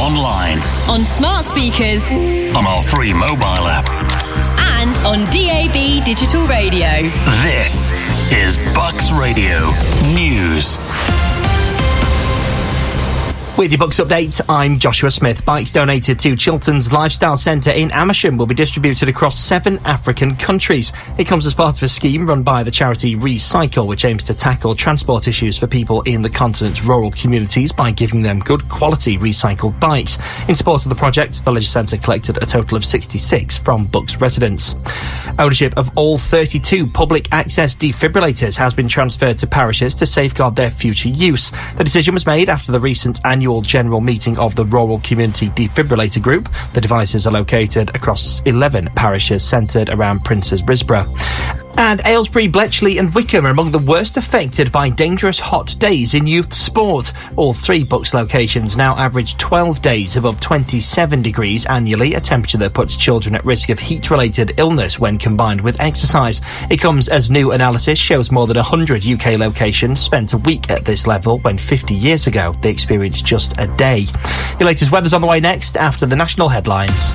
online, on smart speakers, on our free mobile app, and on DAB digital radio. This is Bucks Radio News. With your Bucks update, I'm Joshua Smith. Bikes donated to Chiltern's Lifestyle Centre in Amersham will be distributed across 7 African countries. It comes as part of a scheme run by the charity Recycle, which aims to tackle transport issues for people in the continent's rural communities by giving them good quality recycled bikes. In support of the project, the leisure centre collected a total of 66 from Bucks residents. Ownership of all 32 public access defibrillators has been transferred to parishes to safeguard their future use. The decision was made after the recent annual general meeting of the Rural Community Defibrillator Group. The devices are located across 11 parishes centred around Princes Risborough. And Aylesbury, Bletchley and Wickham are among the worst affected by dangerous hot days in youth sport. All 3 Bucks locations now average 12 days above 27 degrees annually, a temperature that puts children at risk of heat-related illness when combined with exercise. It comes as new analysis shows more than 100 UK locations spent a week at this level when 50 years ago they experienced just a day. Your latest weather's on the way next after the national headlines.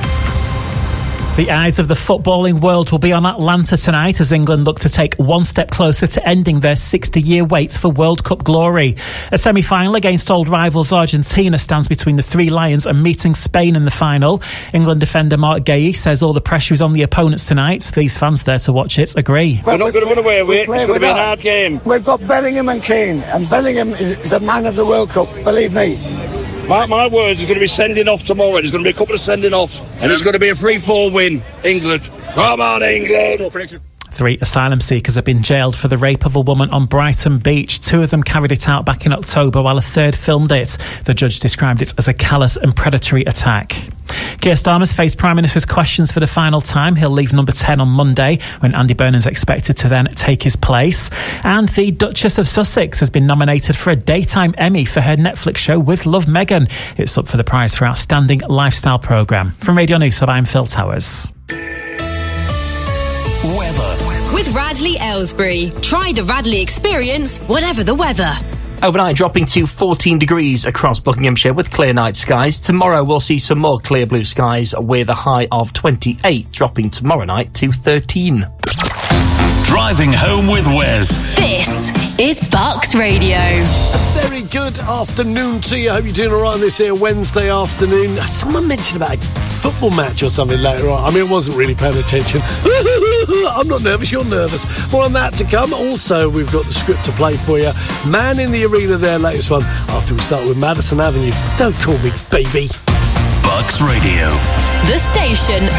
The eyes of the footballing world will be on Atlanta tonight as England look to take one step closer to ending their 60-year wait for World Cup glory. A semi-final against old rivals Argentina stands between the 3 Lions and meeting Spain in the final. England defender Mark Gahey says all the pressure is on the opponents tonight. These fans there to watch it agree. We're not going to run away with it. It's going to be a hard game. We've got Bellingham and Kane, and Bellingham is a man of the World Cup, believe me. My words, is going to be sending off tomorrow. There's going to be a couple of sending offs, and it's going to be a 3-4 win. England. Come on, England. 3 asylum seekers have been jailed for the rape of a woman on Brighton Beach. 2 of them carried it out back in October, while a 3rd filmed it. The judge described it as a callous and predatory attack. Keir Starmer's faced Prime Minister's questions for the final time. He'll leave number 10 on Monday, when Andy Burnham's expected to then take his place. And the Duchess of Sussex has been nominated for a Daytime Emmy for her Netflix show With Love Meghan. It's up for the prize for Outstanding Lifestyle Programme. From Radio News, I'm Phil Towers. Weather. With Radley Aylesbury. Try the Radley experience, whatever the weather. Overnight dropping to 14 degrees across Buckinghamshire with clear night skies. Tomorrow we'll see some more clear blue skies with a high of 28, dropping tomorrow night to 13. Driving home with Wes. This is Bucks Radio. A very good afternoon to you. I hope you're doing all right on this here Wednesday afternoon. Someone mentioned about a football match or something later on. I mean, I wasn't really paying attention. I'm not nervous, you're nervous. More on that to come. Also, we've got the script to play for you. Man in the Arena, their latest one. After we start with Madison Avenue. Don't call me baby. Bucks Radio. The station